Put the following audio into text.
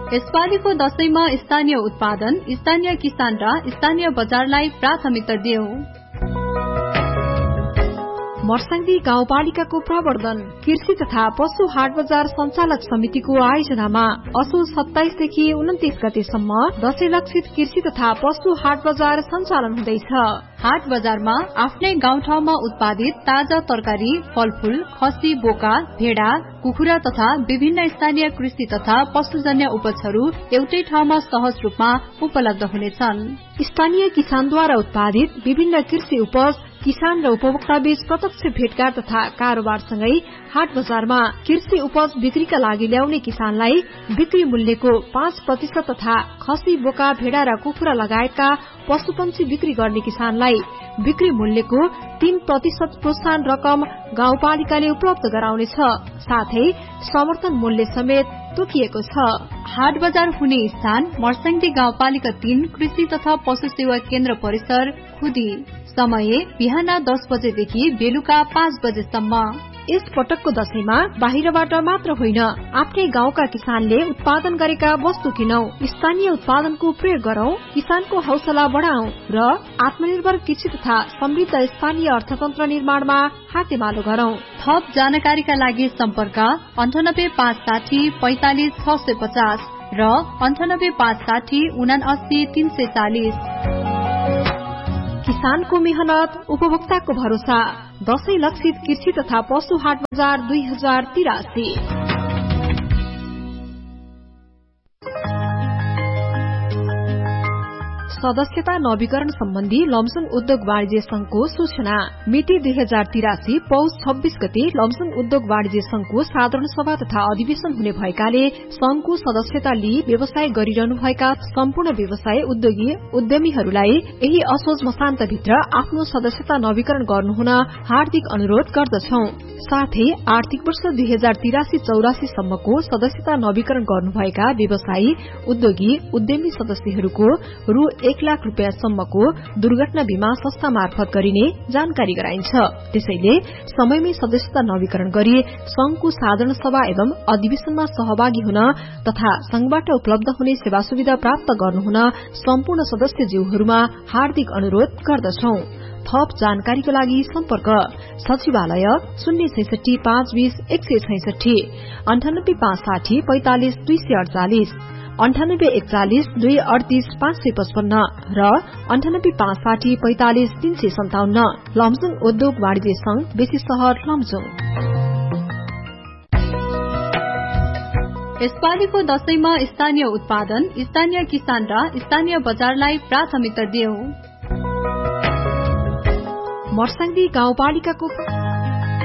यसपालिको दशैंमा स्थानीय उत्पादन, स्थानीय किसान र स्थानीय बजारलाई प्राथमिकता दियौं। मर्साङ्गी गाउँपालिकाको प्रवर्धन कृषि तथा पशु हाट बजार सञ्चालक समितिको आयोजनामा असोज 27 देखि 29 गतेसम्म दशैं लक्षित कृषि तथा पशु हाट बजार सञ्चालन हुँदैछ। हाट बजारमा आफ्नै गाउँठाउँमा उत्पादित ताजा तरकारी, फलफूल, खसी, बोका, भेडा, कुखुरा तथा विभिन्न स्थानीय कृषि तथा पशुजन्य उपजहरू एउटै ठाउँमा सहज रूपमा उपलब्ध हुनेछन्। स्थानीय किसानद्वारा उत्पादित विभिन्न कृषि उपज किसान र उपभोक्ता बीच प्रत्यक्ष भेटघाट तथा कारोबारसँगै हाट बजारमा कृषि उपज बिक्रीका लागि ल्याउने किसानलाई बिक्री मूल्यको 5% तथा खसी, बोका, भेडा र कुखुरा लगायतका पशुपन्छी बिक्री गर्ने किसानलाई बिक्री मूल्यको 3% प्रोत्साहन रकम गाउँपालिकाले उपलब्ध गराउनेछ। साथै समर्थन मूल्य समेत तोकिएको छ। हाट बजार हुने स्थान मर्साङ्गी गाउँपालिका 3 कृषि तथा पशु सेवा केन्द्र परिसर खुदी। समय बिहान 10 बजेदेखि बेलुका 5 बजेसम्म। यस पटकको दशैंमा बाहिरबाट मात्र होइन, आफ्नै गाउँका किसानले उत्पादन गरेका वस्तु किनौं, स्थानीय उत्पादनको प्रयोग गरौं, किसानको हौसला बढ़ाउँ र आत्मनिर्भर कृषि तथा समृद्ध स्थानीय अर्थतन्त्र निर्माणमा हातेमालो गरौं। थप जानकारीका लागि सम्पर्क 9856 45 650 र 9856 79 340। किसानको मेहनत, उपभोक्ताको भरोसा। दशैं लक्षित कृषि तथा पशु हाट बजार 2083। सदस्यता नवीकरण सम्बन्धी लमजुङ उद्योग वाणिज्य संघको सूचना। मिति 2083 पौष 26 गते लमजुङ उद्योग वाणिज्य संघको साधारण सभा तथा अधिवेशन हुने भएकाले संघको सदस्यता लिई व्यवसाय गरिरहनुभएका सम्पूर्ण व्यवसाय उद्योगी उद्यमीहरूलाई यही असोज मसान्तभित्र आफ्नो सदस्यता नवीकरण गर्नुहुन हार्दिक अनुरोध गर्दछौ। साथै आर्थिक वर्ष 2083-84 सम्मको सदस्यता नवीकरण गर्नुभएका व्यवसायी उद्योगी उद्यमी सदस्यहरूको रु 1 लाख रुपियाँ सम्मको दुर्घटना बीमा संस्था मार्फत गरिने जानकारी गराइन्छ। त्यसैले समयमै सदस्यता नवीकरण गरी संघको साधारण सभा एवं अधिवेशनमा सहभागी हुन तथा संघबाट उपलब्ध हुने सेवा सुविधा प्राप्त गर्नुहुन सम्पूर्ण सदस्यज्यूहरूमा हार्दिक अनुरोध गर्दछौ। थप जानकारीको लागि सम्पर्क सचिवालय 066 520 166 98 560 45 248 98 41 238 555 र 98 560 45 357। लमजुङ उद्योग वाणिज्य संघ, बेसी शहर लमजुङ। यसपालिको दशैंमा स्थानीय उत्पादन, स्थानीय किसान र स्थानीय बजारलाई प्राथमिकता दियौं। मर्साङ्गी गाउँपालिकाको